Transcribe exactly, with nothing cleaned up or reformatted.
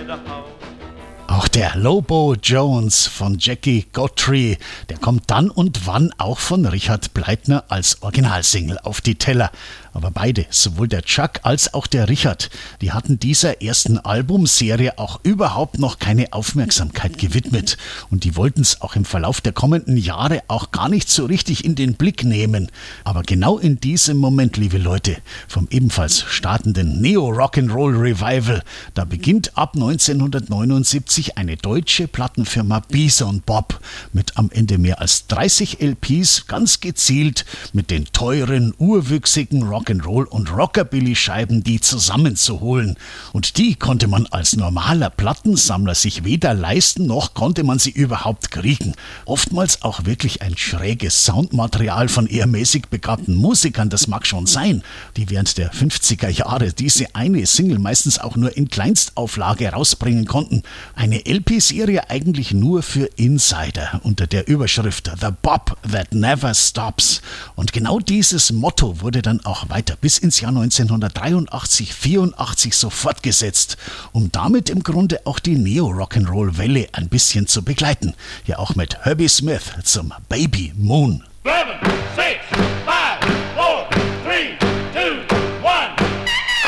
Auch der Lobo Jones von Jackie Guthrie, der kommt dann und wann auch von Richard Bleitner als Originalsingle auf die Teller. Aber beide, sowohl der Chuck als auch der Richard, die hatten dieser ersten Albumserie auch überhaupt noch keine Aufmerksamkeit gewidmet. Und die wollten es auch im Verlauf der kommenden Jahre auch gar nicht so richtig in den Blick nehmen. Aber genau in diesem Moment, liebe Leute, vom ebenfalls startenden Neo-Rock'n'Roll Revival, da beginnt ab neunzehnhundertneunundsiebzig eine deutsche Plattenfirma Bison Bob mit am Ende mehr als dreißig L Ps ganz gezielt mit den teuren, urwüchsigen Rock'n'Roll- und Rockabilly-Scheiben, die zusammenzuholen. Und die konnte man als normaler Plattensammler sich weder leisten, noch konnte man sie überhaupt kriegen. Oftmals auch wirklich ein schräges Soundmaterial von eher mäßig begabten Musikern, das mag schon sein, die während der fünfziger Jahre diese eine Single meistens auch nur in Kleinstauflage rausbringen konnten. Eine L P-Serie eigentlich nur für Insider unter der Überschrift The Bob That Never Stops. Und genau dieses Motto wurde dann auch weiter bis ins Jahr neunzehnhundertdreiundachtzig, vierundachtzig so fortgesetzt, um damit im Grunde auch die Neo-Rock'n'Roll-Welle ein bisschen zu begleiten. Ja, auch mit Herbie Smith zum Baby Moon. Seven, six.